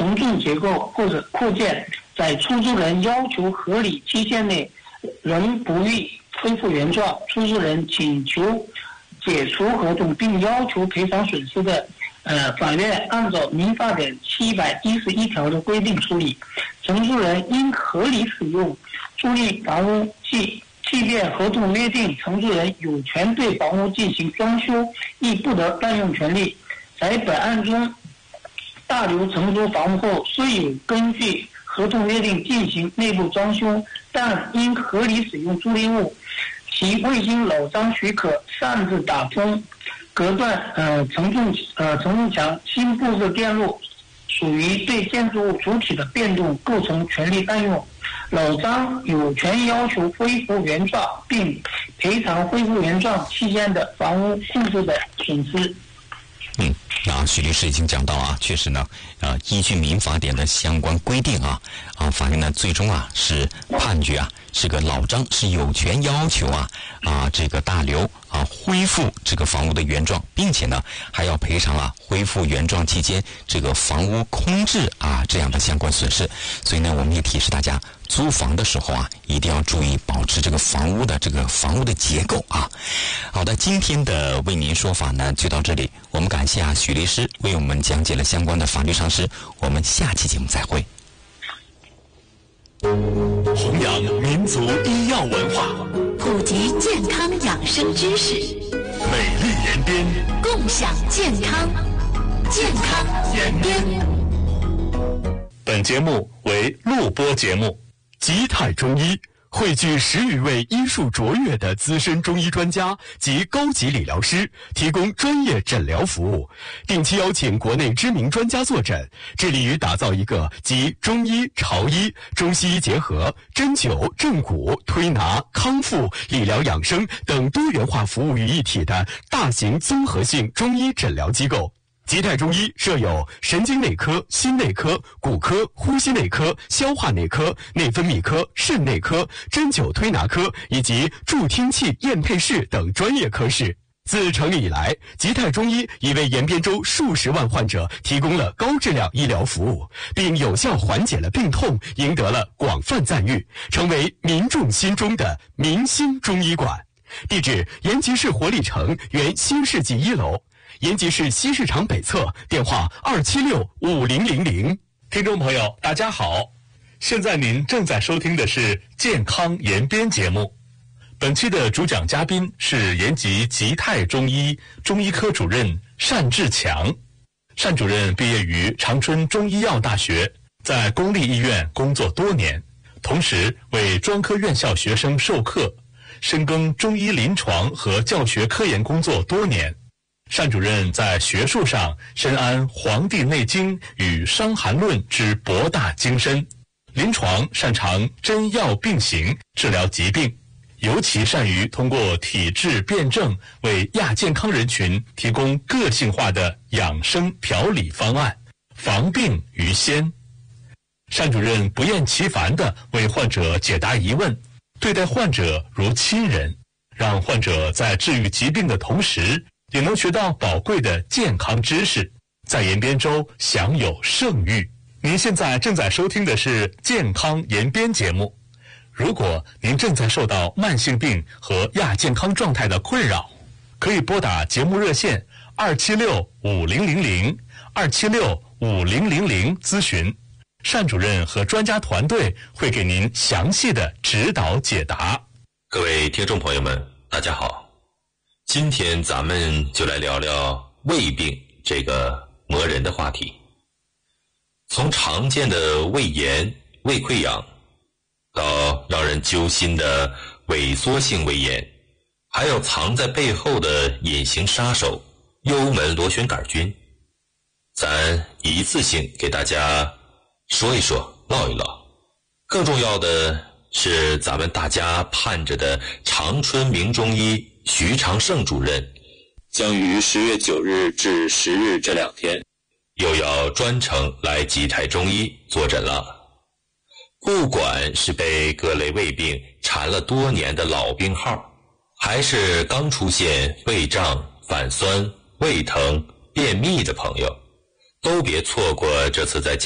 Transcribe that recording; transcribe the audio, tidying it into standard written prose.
承重结构或者扩建，在出租人要求合理期限内仍不予恢复原状，出租人请求解除合同并要求赔偿损失的，法院按照民法典711条的规定处理。承租人应合理使用租赁房屋，即便合同约定承租人有权对房屋进行装修，亦不得滥用权利。在本案中，大刘承租房屋后虽有根据合同约定进行内部装修，但因合理使用租赁物，其未经老张许可擅自打通隔断承重墙，新布置电路，属于对建筑物主体的变动，构成权利滥用。老张有权要求恢复原状，并赔偿恢复原状期间的房屋控制的损失。 许律师已经讲到啊，确实呢，依据民法典的相关规定法院呢最终是判决这个老张是有权要求这个大刘恢复这个房屋的原状，并且呢还要赔偿恢复原状期间这个房屋空置这样的相关损失。所以呢，我们也提示大家，租房的时候一定要注意保持这个房屋的结构好的，今天的为您说法呢就到这里，我们感谢许律师为我们讲解了相关的法律常识，我们下期节目再会。 弘扬民族医药文化， 普及健康养生知识， 美丽延边， 共享健康，健康延边。 本节目为录播节目，吉泰中医汇聚10余位医术卓越的资深中医专家及高级理疗师，提供专业诊疗服务，定期邀请国内知名专家坐诊，致力于打造一个集中医、潮医、中西医结合、针灸、正骨、推拿、康复、理疗养生等多元化服务于一体的大型综合性中医诊疗机构。吉泰中医设有神经内科、心内科、骨科、呼吸内科、消化内科、内分泌科、肾内科、针灸推拿科以及助听器验配室等专业科室。自成立以来，吉泰中医已为延边州数十万患者提供了高质量医疗服务，并有效缓解了病痛，赢得了广泛赞誉，成为民众心中的明星中医馆。地址：延吉市活力城原新世纪1楼。延吉市西市场北侧，电话276-5000。听众朋友，大家好，现在您正在收听的是健康延边节目。本期的主讲嘉宾是延吉吉泰中医中医科主任单志强。单主任毕业于长春中医药大学，在公立医院工作多年，同时为专科院校学生授课，深耕中医临床和教学科研工作多年。单主任在学术上深谙《黄帝内经》与《伤寒论》之博大精深，临床擅长针药并行治疗疾病，尤其善于通过体质辩证为亚健康人群提供个性化的养生调理方案，防病于先。单主任不厌其烦地为患者解答疑问，对待患者如亲人，让患者在治愈疾病的同时也能学到宝贵的健康知识，在延边州享有盛誉。您现在正在收听的是健康延边节目。如果您正在受到慢性病和亚健康状态的困扰，可以拨打节目热线276-5000 276-5000咨询，单主任和专家团队会给您详细的指导解答。 各位听众朋友们，大家好，今天咱们就来聊聊胃病这个磨人的话题。从常见的胃炎、胃溃疡，到让人揪心的萎缩性胃炎，还有藏在背后的隐形杀手幽门螺旋杆菌，咱一次性给大家说一说、唠一唠。更重要的是，咱们大家盼着的长春名中医徐长胜主任将于10月9日至10日这2天又要专程来吉泰中医坐诊了。不管是被各类胃病缠了多年的老病号，还是刚出现胃胀、反酸、胃疼、便秘的朋友，都别错过这次在